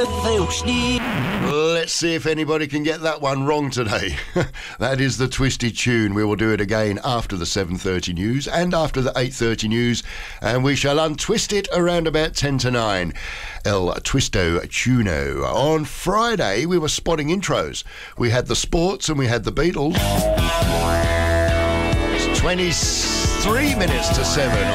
Let's see if anybody can get that one wrong today. That is the Twisty Tune. We will do it again after the 7:30 news and after the 8:30 news, and we shall untwist it around about 10 to 9. El Twisto Tuno. On Friday, we were spotting intros. We had the sports and we had the Beatles. It's 23 minutes to 7.